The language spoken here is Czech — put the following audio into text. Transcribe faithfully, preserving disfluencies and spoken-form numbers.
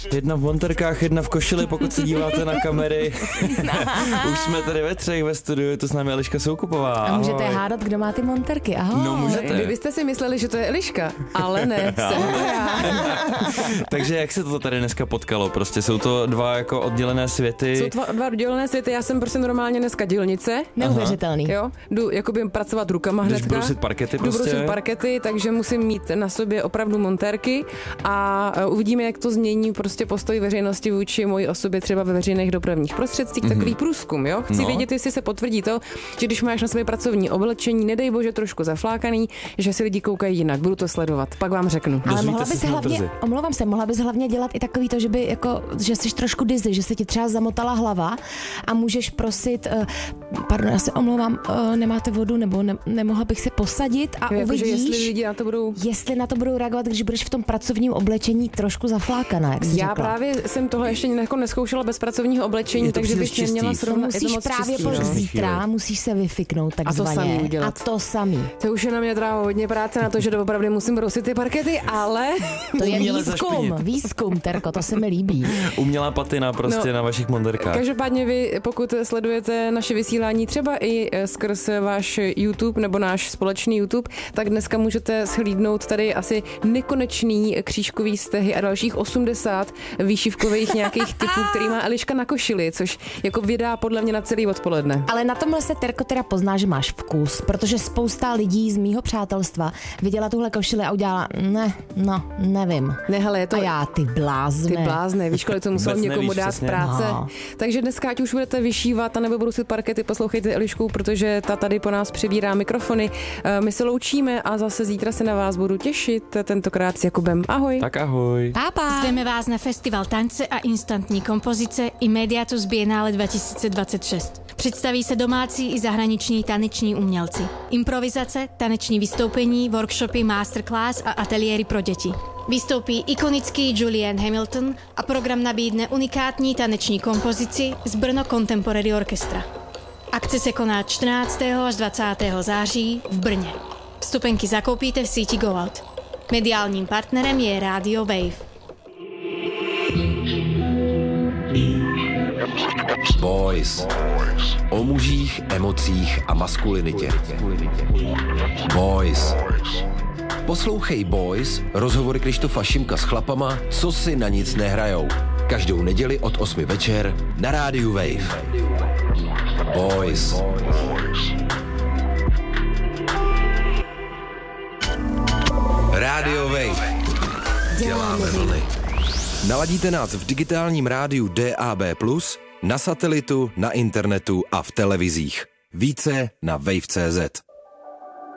Jedna v monterkách, jedna v košili, pokud se díváte na kamery. Už jsme tady ve třech ve studiu, to s námi Eliška Soukupová. A můžete hádat, kdo má ty monterky, ahoj. No můžete. Kdybyste si mysleli, že to je Eliška, ale ne, jsem to já. Takže jak se to tady dneska potkalo? Prostě jsou to dva jako oddělené světy. Jsou dva, dva oddělené světy, já jsem prostě normálně dneska dělnice. Neuvěřitelný. Jo, jdu jakoby pracovat rukama Jdeš hnedka. brusit parkety prostě. Jdu brusit parkety, takže musím mít na sobě opravdu montérky a uvidíme, jak to změní prostě postoj veřejnosti vůči mojí osobě třeba ve veřejných dopravních prostředcích. Mm-hmm. Takový průzkum, jo? Chci no. vědět, jestli se potvrdí to, že když máš na sobě pracovní oblečení, nedej bože trošku zaflákaný, že si lidi koukají jinak. Budu to sledovat, pak vám řeknu. Ale mohla bys hlavně, omlouvám se, mohla bys hlavně dělat i takový to, že by jako, že jsi trošku dizzy, že se ti třeba zamotala hlava a můžeš prosit, uh, pardon, já se omlouvám, uh, nemáte vodu, nebo ne, nemohla bych se posadit a jo, uvidíš, jako, jestli lidi na to budou... jestli na to budou reagovat, když budeš v tom pracovním oblečení trošku zaflákaná, jak jsi Já řekla. právě jsem tohle ještě jako neskoušela bez pracovního oblečení, takže bych neměla srovnat. Musíš právě po zítra, musíš se vyfiknout takzvaně. A to samý udělat. A to samý. To už je na mě teda hodně práce na to, že opravdu musím brosit ty parkety, ale... To je Uměle výzkum, zašpinit. výzkum, Terko, to se mi líbí. Umělá patina prostě no, na vašich monterkách. Každopádně vy, pokud sledujete naše vysílání třeba i skrz váš YouTube nebo náš společný YouTube, tak dneska můžete shlídnout tady asi nekonečný křížkový stehy a dalších osmdesát výšivkových nějakých typů, který má Eliška na košili, což jako vydá podle mě na celý odpoledne. Ale na tomhle se, Terko, teda pozná, že máš vkus, protože spousta lidí z mýho přátelstva viděla tuhle košili a udělala, ne, no, nevím. Ne, hele, je to... A já, ty blázne. Ty blázne, víš, kolik to muselo Vůbec někomu nevíš, dát přesně. práce. No. Takže dneska, ať už budete vyšívat, anebo brusit parkety, poslouchejte Elišku, protože ta tady po nás přebírá mikrofony. My se loučíme a zase zítra se na vás budu těšit, tentokrát s Jakubem. Ahoj. Tak ahoj. Pápa. Zveme vás na festival tance a instantní kompozice i Mediatus Biennale dvetisícdvadsaťšesť. Představí se domácí i zahraniční taneční umělci. Improvizace, taneční vystoupení, workshopy, masterclass a ateliéry pro děti. Vystoupí ikonický Julian Hamilton a program nabídne unikátní taneční kompozici z Brno Contemporary Orchestra. Akce se koná čtrnáctého až dvacátého září v Brně. Vstupenky zakoupíte v síti Go Out. Mediálním partnerem je Radio Wave. Boys. O mužích, emocích a maskulinitě. Boys. Poslouchej Boys, rozhovory Krištofa Šimka s chlapama, co si na nic nehrajou. Každou neděli od osmi večer na rádiu Wave. Boys. Rádio Wave. Děláme vlny. Naladíte nás v digitálním rádiu D A B plus, na satelitu, na internetu a v televizích. Více na wave tečka cé zet.